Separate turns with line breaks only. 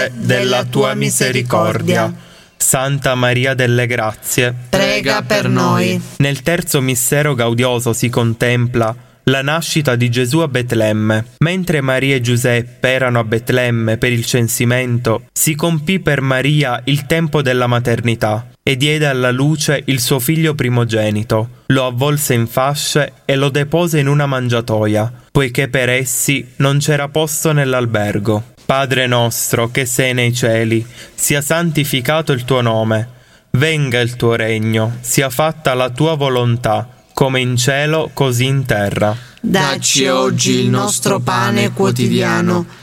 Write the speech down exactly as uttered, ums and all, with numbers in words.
della tua misericordia. Santa Maria delle Grazie,
prega per noi.
Nel terzo mistero gaudioso si contempla la nascita di Gesù a Betlemme. Mentre Maria e Giuseppe erano a Betlemme per il censimento, si compì per Maria il tempo della maternità e diede alla luce il suo figlio primogenito. Lo avvolse in fasce e lo depose in una mangiatoia, poiché per essi non c'era posto nell'albergo. Padre nostro che sei nei cieli, sia santificato il tuo nome. Venga il tuo regno, sia fatta la tua volontà, come in cielo così in terra.
Dacci oggi il nostro pane quotidiano